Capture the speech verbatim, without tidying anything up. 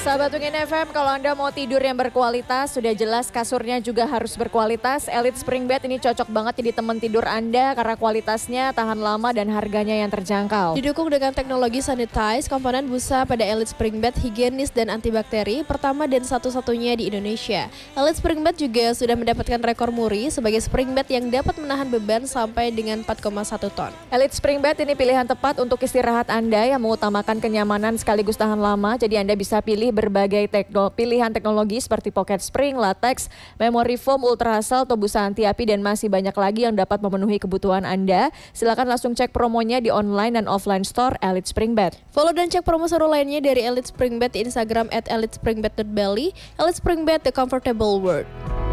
Sahabat Wingin F M, kalau Anda mau tidur yang berkualitas, sudah jelas kasurnya juga harus berkualitas. Elite Spring Bed ini cocok banget jadi teman tidur Anda karena kualitasnya tahan lama dan harganya yang terjangkau. Didukung dengan teknologi sanitize, komponen busa pada Elite Spring Bed higienis dan antibakteri, pertama dan satu-satunya di Indonesia. Elite Spring Bed juga sudah mendapatkan rekor muri sebagai spring bed yang dapat menahan beban sampai dengan empat koma satu ton. Elite Spring Bed ini pilihan tepat untuk istirahat Anda yang mengutamakan kenyamanan sekaligus tahan lama, jadi Anda bisa pilih berbagai tekno, pilihan teknologi seperti pocket spring, latex, memory foam, ultrasal, atau busa anti api dan masih banyak lagi yang dapat memenuhi kebutuhan Anda. Silakan langsung cek promonya di online dan offline store Elite Spring Bed. Follow dan cek promo seru lainnya dari Elite Spring Bed di Instagram at elitespringbed dot belly. Elite Spring Bed, the comfortable world.